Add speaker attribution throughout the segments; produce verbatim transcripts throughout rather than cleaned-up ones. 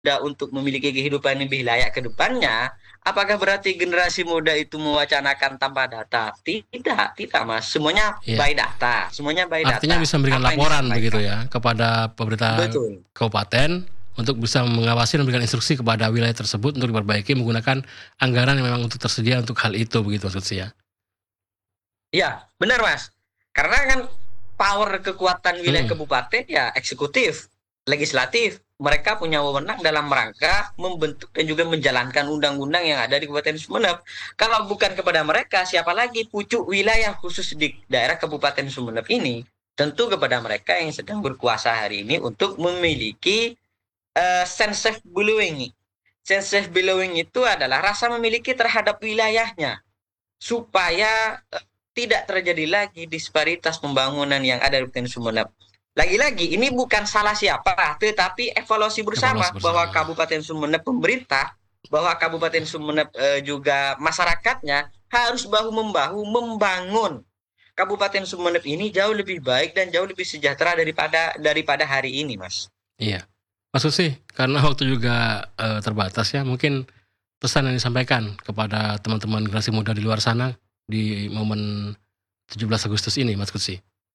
Speaker 1: untuk memiliki kehidupan yang lebih layak ke depannya, apakah berarti generasi muda itu mewacanakan tanpa data? Tidak, tidak Mas. Semuanya
Speaker 2: Iya.
Speaker 1: by data, semuanya by
Speaker 2: Artinya
Speaker 1: data.
Speaker 2: bisa memberikan
Speaker 1: Apa yang
Speaker 2: laporan begitu
Speaker 1: disampaikan.
Speaker 2: ya kepada pemerintah
Speaker 1: Betul.
Speaker 2: kabupaten untuk bisa mengawasi dan memberikan instruksi kepada wilayah tersebut untuk diperbaiki menggunakan anggaran yang memang untuk tersedia untuk hal itu begitu maksud saya.
Speaker 1: Ya, benar Mas. Karena kan power kekuatan wilayah
Speaker 2: Mhm.
Speaker 1: kabupaten ya eksekutif, legislatif. Mereka punya wewenang dalam rangka membentuk dan juga menjalankan undang-undang yang ada di Kabupaten Sumeneb. Kalau bukan kepada mereka, siapa lagi pucuk wilayah khusus di daerah Kabupaten Sumeneb ini? Tentu kepada mereka yang sedang berkuasa hari ini untuk memiliki uh, sense of belonging. Sense of belonging itu adalah rasa memiliki terhadap wilayahnya supaya uh, tidak terjadi lagi disparitas pembangunan yang ada di Kabupaten Sumeneb. Lagi-lagi ini bukan salah siapa, tetapi evaluasi bersama
Speaker 2: Evaluasi
Speaker 1: bahwa
Speaker 2: bersama.
Speaker 1: Kabupaten Sumeneb pemerintah, bahwa Kabupaten Sumeneb eh, juga masyarakatnya harus bahu-membahu membangun Kabupaten Sumeneb ini jauh lebih baik dan jauh lebih sejahtera daripada daripada hari ini, Mas.
Speaker 2: Iya. Mas Susi, karena waktu juga uh, terbatas ya, mungkin pesan yang disampaikan kepada teman-teman generasi muda di luar sana di momen tujuh belas Agustus ini, Mas Kutsi.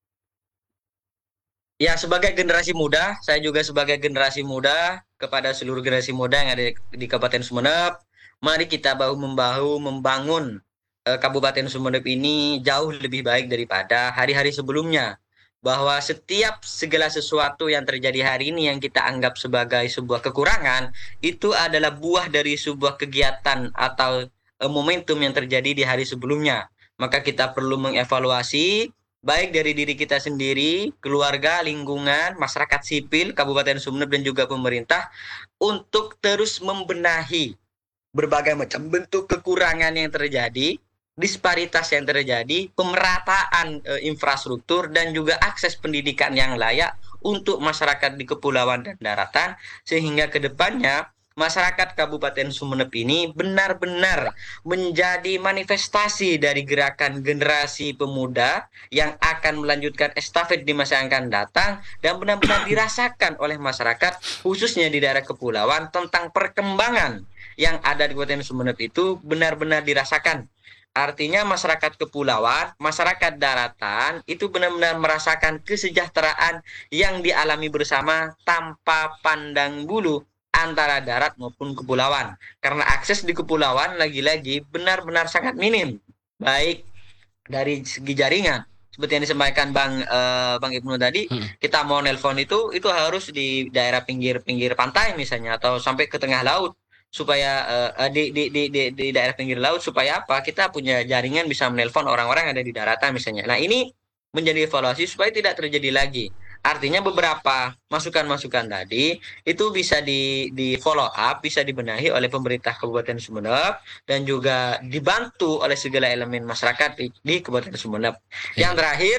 Speaker 1: Ya, sebagai generasi muda, saya juga sebagai generasi muda, kepada seluruh generasi muda yang ada di Kabupaten Sumeneb, mari kita bahu-membahu membangun eh, Kabupaten Sumeneb ini jauh lebih baik daripada hari-hari sebelumnya. Bahwa setiap segala sesuatu yang terjadi hari ini yang kita anggap sebagai sebuah kekurangan, itu adalah buah dari sebuah kegiatan atau eh, momentum yang terjadi di hari sebelumnya. Maka kita perlu mengevaluasi baik dari diri kita sendiri, keluarga, lingkungan, masyarakat sipil, Kabupaten Sumeneb dan juga pemerintah untuk terus membenahi berbagai macam bentuk kekurangan yang terjadi, disparitas yang terjadi, pemerataan e, infrastruktur dan juga akses pendidikan yang layak untuk masyarakat di kepulauan dan daratan sehingga ke depannya masyarakat Kabupaten Sumeneb ini benar-benar menjadi manifestasi dari gerakan generasi pemuda yang akan melanjutkan estafet di masa yang akan datang dan benar-benar dirasakan oleh masyarakat khususnya di daerah kepulauan tentang perkembangan yang ada di Kabupaten Sumeneb itu benar-benar dirasakan. Artinya masyarakat kepulauan, masyarakat daratan itu benar-benar merasakan kesejahteraan yang dialami bersama tanpa pandang bulu antara darat maupun kepulauan. Karena akses di kepulauan lagi-lagi benar-benar sangat minim, baik dari segi jaringan. Seperti yang disampaikan Bang eh, Bang Ibnu tadi,
Speaker 2: Mhm.
Speaker 1: kita mau nelpon itu itu harus di daerah pinggir-pinggir pantai misalnya atau sampai ke tengah laut supaya eh, di, di di di di daerah pinggir laut supaya apa? Kita punya jaringan bisa menelpon orang-orang yang ada di daratan misalnya. Nah, ini menjadi evaluasi supaya tidak terjadi lagi. Artinya beberapa masukan-masukan tadi itu bisa di di follow up, bisa dibenahi oleh pemerintah Kabupaten Sumeneb dan juga dibantu oleh segala elemen masyarakat di, di Kabupaten Sumeneb. Yang
Speaker 2: Iya.
Speaker 1: terakhir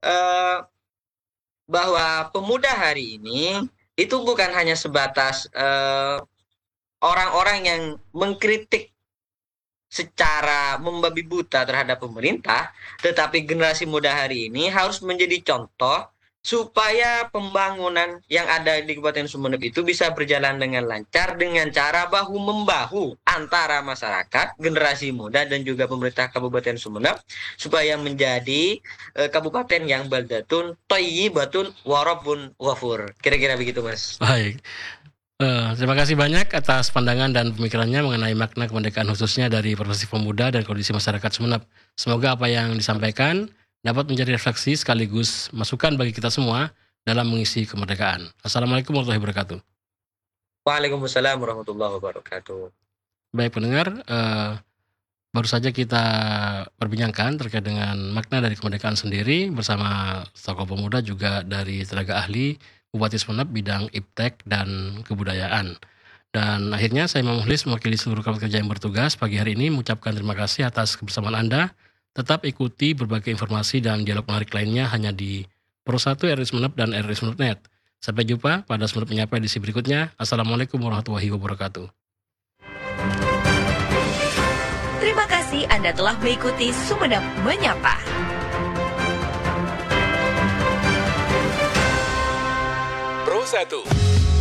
Speaker 1: eh, bahwa pemuda hari ini itu bukan hanya sebatas eh, orang-orang yang mengkritik secara membabi buta terhadap pemerintah, tetapi generasi muda hari ini harus menjadi contoh supaya pembangunan yang ada di Kabupaten Sumeneb itu bisa berjalan dengan lancar dengan cara bahu-membahu antara masyarakat, generasi muda dan juga pemerintah Kabupaten Sumeneb supaya menjadi eh, kabupaten yang baldatun thayyibatun warabun ghafur. Kira-kira begitu, Mas.
Speaker 2: Baik. Uh, terima kasih banyak atas pandangan dan pemikirannya mengenai makna kemerdekaan khususnya dari perspektif pemuda dan kondisi masyarakat Sumeneb. Semoga apa yang disampaikan dapat menjadi refleksi sekaligus masukan bagi kita semua dalam mengisi kemerdekaan. Assalamualaikum warahmatullahi wabarakatuh.
Speaker 1: Waalaikumsalam warahmatullahi wabarakatuh.
Speaker 2: Baik pendengar, uh, baru saja kita perbincangkan terkait dengan makna dari kemerdekaan sendiri bersama tokoh pemuda juga dari tenaga ahli Bupati Sumeneb bidang iptek dan kebudayaan. Dan akhirnya saya Imam Mukhlis mewakili seluruh kawan kerja yang bertugas pagi hari ini mengucapkan terima kasih atas kebersamaan Anda. Tetap ikuti berbagai informasi dan dialog menarik lainnya hanya di Pro satu R R I Sumeneb dan R R I Sumeneb dot net. Sampai jumpa pada Sumeneb Menyapa edisi berikutnya. Assalamualaikum warahmatullahi wabarakatuh.
Speaker 3: Terima kasih Anda telah mengikuti Sumeneb Menyapa.
Speaker 4: Pro satu